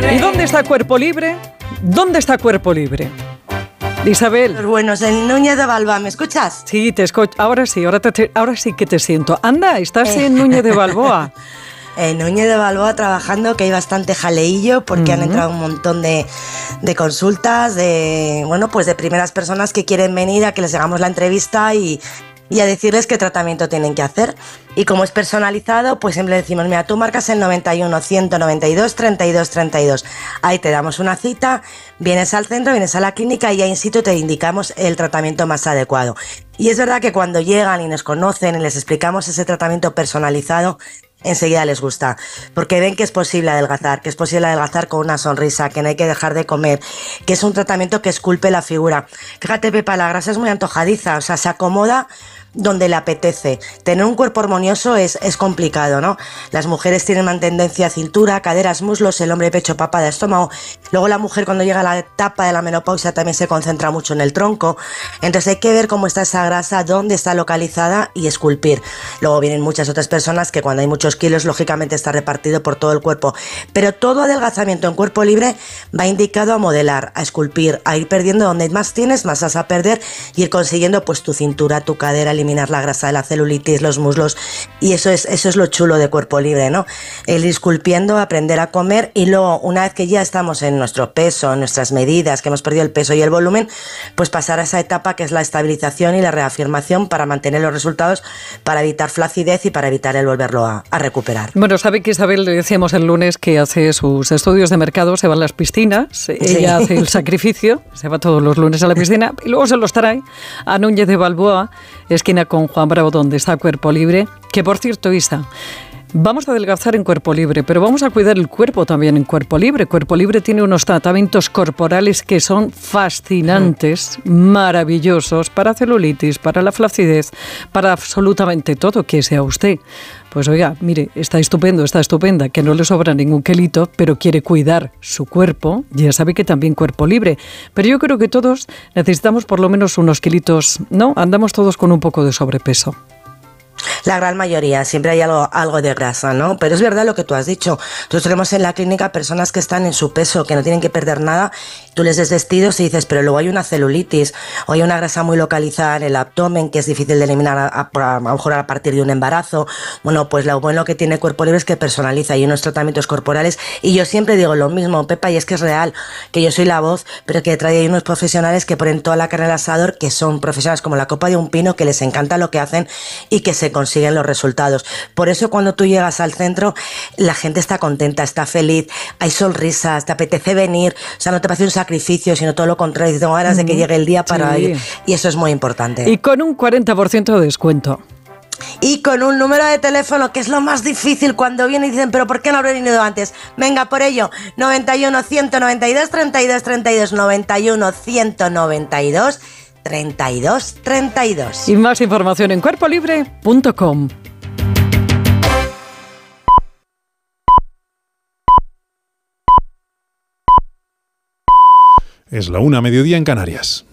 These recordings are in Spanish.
¿Y dónde está Cuerpo Libre? ¿Dónde está Cuerpo Libre? Isabel. Los buenos, en Núñez de Balboa, ¿me escuchas? Sí, te escucho. Ahora sí que te siento. Anda, estás en Núñez de Balboa. En Núñez de Balboa trabajando, que hay bastante jaleillo porque han entrado un montón de consultas, de primeras personas que quieren venir a que les hagamos la entrevista y a decirles qué tratamiento tienen que hacer. Y como es personalizado, pues siempre decimos, mira, tú marcas el 91 192 32 32. Ahí te damos una cita, vienes al centro, vienes a la clínica y ya in situ te indicamos el tratamiento más adecuado. Y es verdad que cuando llegan y nos conocen y les explicamos ese tratamiento personalizado, enseguida les gusta, porque ven que es posible adelgazar, con una sonrisa, que no hay que dejar de comer, que es un tratamiento que esculpe la figura. Fíjate, Pepa, la grasa es muy antojadiza, o sea, se acomoda donde le apetece. Tener un cuerpo armonioso es complicado, ¿no? Las mujeres tienen una tendencia a cintura, caderas, muslos, el hombre pecho, papada, estómago. Luego la mujer cuando llega a la etapa de la menopausia también se concentra mucho en el tronco. Entonces hay que ver cómo está esa grasa, dónde está localizada y esculpir. Luego vienen muchas otras personas que cuando hay muchos kilos, lógicamente está repartido por todo el cuerpo. Pero todo adelgazamiento en Cuerpo Libre va indicado a modelar, a esculpir, a ir perdiendo donde más tienes, más vas a perder y ir consiguiendo pues tu cintura, tu cadera, eliminar la grasa de la celulitis, los muslos, y eso es lo chulo de Cuerpo Libre, ¿no? El ir esculpiendo, aprender a comer y luego una vez que ya estamos en nuestro peso, en nuestras medidas, que hemos perdido el peso y el volumen, pues pasar a esa etapa que es la estabilización y la reafirmación para mantener los resultados, para evitar flacidez y para evitar el volverlo a recuperar. Bueno, sabe que Isabel, le decíamos el lunes que hace sus estudios de mercado, se va a las piscinas, sí. Ella hace el sacrificio, se va todos los lunes a la piscina y luego se los trae a Núñez de Balboa, esquina con Juan Bravo, donde está Cuerpo Libre, que por cierto, Isa, vamos a adelgazar en Cuerpo Libre, pero vamos a cuidar el cuerpo también en Cuerpo Libre. Cuerpo Libre tiene unos tratamientos corporales que son fascinantes, maravillosos, para celulitis, para la flacidez, para absolutamente todo que sea usted. Pues oiga, mire, está estupenda, que no le sobra ningún kilito, pero quiere cuidar su cuerpo, ya sabe que también Cuerpo Libre. Pero yo creo que todos necesitamos por lo menos unos kilitos, ¿no? Andamos todos con un poco de sobrepeso. La gran mayoría, siempre hay algo de grasa, ¿no? Pero es verdad lo que tú has dicho. Nosotros tenemos en la clínica personas que están en su peso, que no tienen que perder nada. Tú les des vestidos y dices, pero luego hay una celulitis o hay una grasa muy localizada en el abdomen que es difícil de eliminar a lo mejor a partir de un embarazo. Bueno, pues lo bueno que tiene Cuerpo Libre es que personaliza y unos tratamientos corporales. Y yo siempre digo lo mismo, Pepa, y es que es real, que yo soy la voz, pero que trae unos profesionales que ponen toda la carne al asador, que son profesionales como la copa de un pino, que les encanta lo que hacen y que se consiguen los resultados. Por eso cuando tú llegas al centro, la gente está contenta, está feliz, hay sonrisas, te apetece venir, o sea, no te parece un sacrificio, sino todo lo contrario, tengo ganas de que llegue el día para ir, y eso es muy importante. Y con un 40% de descuento. Y con un número de teléfono, que es lo más difícil cuando vienen y dicen, pero ¿por qué no habré venido antes? Venga, por ello, 91 192 32 32, 91 192 32 32. Y más información en cuerpolibre.com. Es la 1:00 mediodía en Canarias.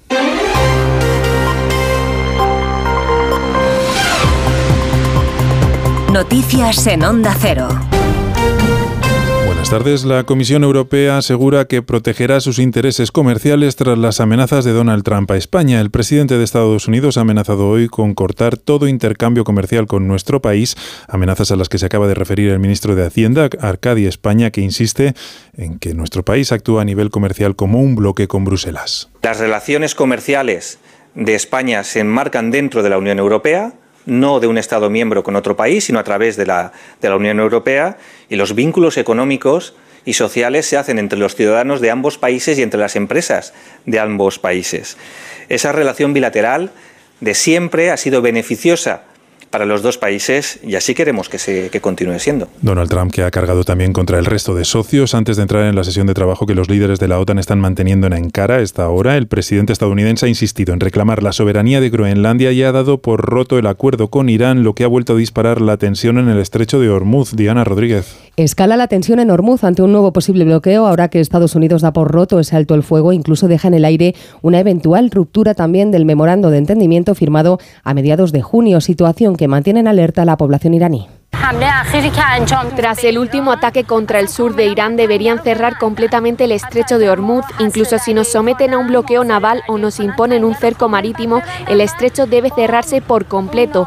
Noticias en Onda Cero. Buenas tardes. La Comisión Europea asegura que protegerá sus intereses comerciales tras las amenazas de Donald Trump a España. El presidente de Estados Unidos ha amenazado hoy con cortar todo intercambio comercial con nuestro país, amenazas a las que se acaba de referir el ministro de Hacienda, Arcadi España, que insiste en que nuestro país actúa a nivel comercial como un bloque con Bruselas. Las relaciones comerciales de España se enmarcan dentro de la Unión Europea, no de un Estado miembro con otro país, sino a través de la Unión Europea, y los vínculos económicos y sociales se hacen entre los ciudadanos de ambos países y entre las empresas de ambos países. Esa relación bilateral de siempre ha sido beneficiosa para los dos países y así queremos que continúe siendo. Donald Trump, que ha cargado también contra el resto de socios antes de entrar en la sesión de trabajo que los líderes de la OTAN están manteniendo en Ankara a esta hora. El presidente estadounidense ha insistido en reclamar la soberanía de Groenlandia y ha dado por roto el acuerdo con Irán, lo que ha vuelto a disparar la tensión en el estrecho de Hormuz. Diana Rodríguez. Escala la tensión en Hormuz ante un nuevo posible bloqueo ahora que Estados Unidos da por roto ese alto el fuego, incluso deja en el aire una eventual ruptura también del memorando de entendimiento firmado a mediados de junio, situación que mantiene en alerta a la población iraní. Tras el último ataque contra el sur de Irán, deberían cerrar completamente el estrecho de Hormuz. Incluso si nos someten a un bloqueo naval o nos imponen un cerco marítimo, el estrecho debe cerrarse por completo.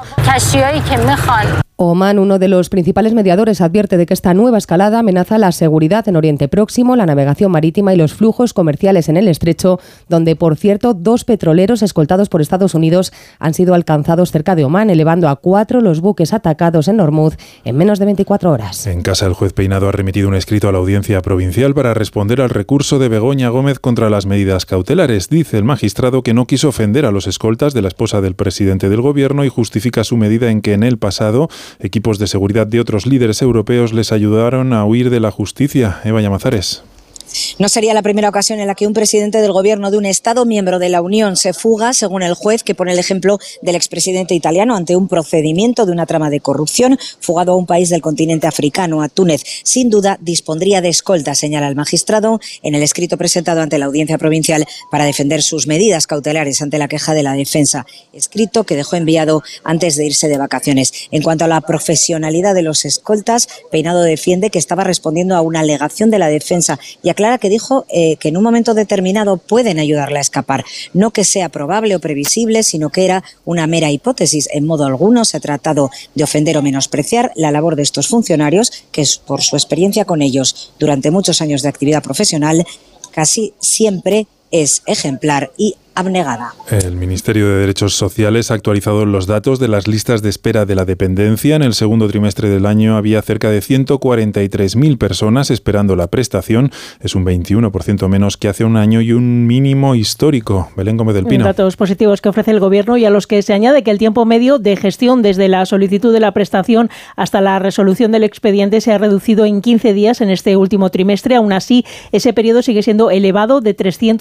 Omán, uno de los principales mediadores, advierte de que esta nueva escalada amenaza la seguridad en Oriente Próximo, la navegación marítima y los flujos comerciales en el estrecho, donde, por cierto, 2 petroleros escoltados por Estados Unidos han sido alcanzados cerca de Omán, elevando a 4 los buques atacados en Hormuz en menos de 24 horas. En casa, el juez Peinado ha remitido un escrito a la Audiencia Provincial para responder al recurso de Begoña Gómez contra las medidas cautelares. Dice el magistrado que no quiso ofender a los escoltas de la esposa del presidente del Gobierno y justifica su medida en que en el pasado equipos de seguridad de otros líderes europeos les ayudaron a huir de la justicia. Eva Llamazares. No sería la primera ocasión en la que un presidente del gobierno de un Estado miembro de la Unión se fuga, según el juez, que pone el ejemplo del expresidente italiano ante un procedimiento de una trama de corrupción, fugado a un país del continente africano, a Túnez. Sin duda dispondría de escolta, señala el magistrado en el escrito presentado ante la Audiencia Provincial para defender sus medidas cautelares ante la queja de la defensa. Escrito que dejó enviado antes de irse de vacaciones. En cuanto a la profesionalidad de los escoltas, Peinado defiende que estaba respondiendo a una alegación de la defensa y aclara que dijo que en un momento determinado pueden ayudarle a escapar. No que sea probable o previsible, sino que era una mera hipótesis. En modo alguno se ha tratado de ofender o menospreciar la labor de estos funcionarios, que es por su experiencia con ellos durante muchos años de actividad profesional, casi siempre es ejemplar y abnegada. El Ministerio de Derechos Sociales ha actualizado los datos de las listas de espera de la dependencia. En el segundo trimestre del año había cerca de 143.000 personas esperando la prestación. Es un 21% menos que hace un año y un mínimo histórico. Belén Gómez del Pino. Datos positivos que ofrece el Gobierno y a los que se añade que el tiempo medio de gestión desde la solicitud de la prestación hasta la resolución del expediente se ha reducido en 15 días en este último trimestre. Aún así, ese periodo sigue siendo elevado de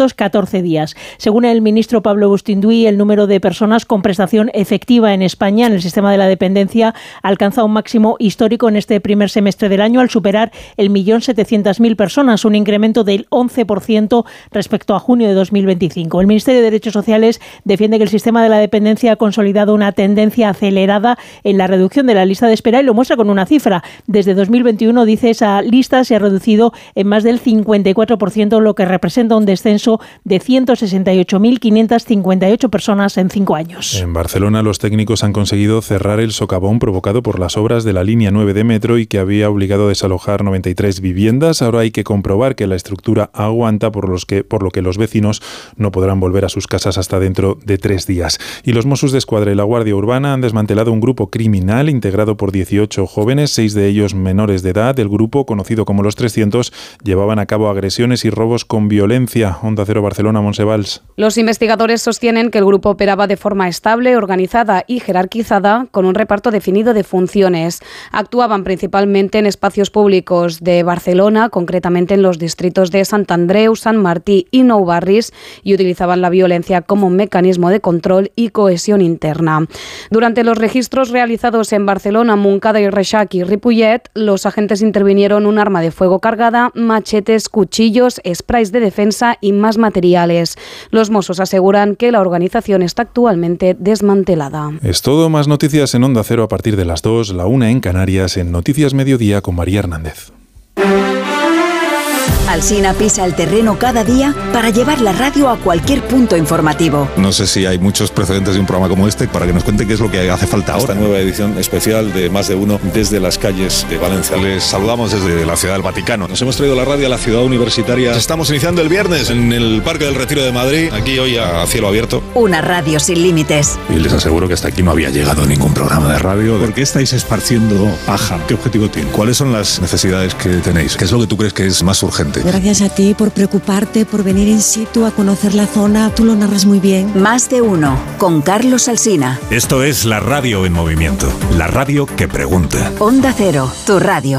314 días. Según el ministro Pablo Bustinduy, el número de personas con prestación efectiva en España en el sistema de la dependencia alcanza un máximo histórico en este primer semestre del año al superar el 1.700.000 personas, un incremento del 11% respecto a junio de 2025. El Ministerio de Derechos Sociales defiende que el sistema de la dependencia ha consolidado una tendencia acelerada en la reducción de la lista de espera y lo muestra con una cifra. Desde 2021, dice, esa lista se ha reducido en más del 54%, lo que representa un descenso de 168.558 personas en 5 años. En Barcelona, los técnicos han conseguido cerrar el socavón provocado por las obras de la línea 9 de metro y que había obligado a desalojar 93 viviendas. Ahora hay que comprobar que la estructura aguanta, por lo que los vecinos no podrán volver a sus casas hasta dentro de 3 días. Y los Mossos d'Esquadra y la Guardia Urbana han desmantelado un grupo criminal integrado por 18 jóvenes, 6 de ellos menores de edad. El grupo, conocido como Los 300, llevaban a cabo agresiones y robos con violencia. Onda Cero Barcelona, Montse Valls. Los investigadores sostienen que el grupo operaba de forma estable, organizada y jerarquizada, con un reparto definido de funciones. Actuaban principalmente en espacios públicos de Barcelona, concretamente en los distritos de Sant Andreu, Sant Martí y Nou Barris, y utilizaban la violencia como mecanismo de control y cohesión interna. Durante los registros realizados en Barcelona, Montcada y Reixac y Ripollet, los agentes intervinieron un arma de fuego cargada, machetes, cuchillos, sprays de defensa y más materiales. Los Mossos aseguran que la organización está actualmente desmantelada. Es todo. Más noticias en Onda Cero a partir de las 2, la 1 en Canarias, en Noticias Mediodía con María Hernández. Alsina pisa el terreno cada día para llevar la radio a cualquier punto informativo. No sé si hay muchos precedentes de un programa como este para que nos cuente qué es lo que hace falta ahora. Esta nueva edición especial de Más de Uno desde las calles de Valencia. Les saludamos desde la Ciudad del Vaticano. Nos hemos traído la radio a la ciudad universitaria. Estamos iniciando el viernes en el Parque del Retiro de Madrid, aquí hoy a cielo abierto. Una radio sin límites. Y les aseguro que hasta aquí no había llegado ningún programa de radio. ¿Por qué estáis esparciendo paja? ¿Qué objetivo tiene? ¿Cuáles son las necesidades que tenéis? ¿Qué es lo que tú crees que es más urgente? Gracias a ti por preocuparte, por venir in situ a conocer la zona. Tú lo narras muy bien. Más de Uno, con Carlos Alsina. Esto es la radio en movimiento. La radio que pregunta. Onda Cero, tu radio.